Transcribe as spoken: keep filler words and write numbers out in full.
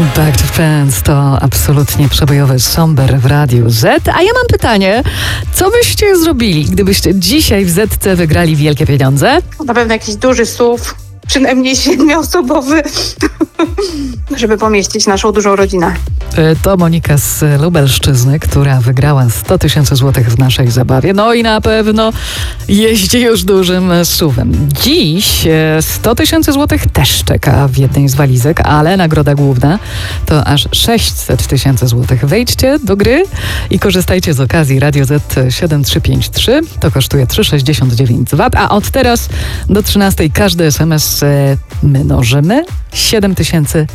Back to Friends to absolutnie przebojowy somber w Radiu Z. A ja mam pytanie, co byście zrobili, gdybyście dzisiaj w Zetce wygrali wielkie pieniądze? Na pewno jakiś duży S U V, przynajmniej siedmioosobowy, żeby pomieścić naszą dużą rodzinę. To Monika z Lubelszczyzny, która wygrała sto tysięcy złotych w naszej zabawie. No i na pewno jeździ już dużym S U V-em. Dziś sto tysięcy złotych też czeka w jednej z walizek, ale nagroda główna to aż sześćset tysięcy złotych. Wejdźcie do gry i korzystajcie z okazji Radio Z siedem trzy pięć trzy. To kosztuje trzy sześćdziesiąt dziewięć złotych, a od teraz do trzynastej każdy S M S mnożymy siedem tysięcy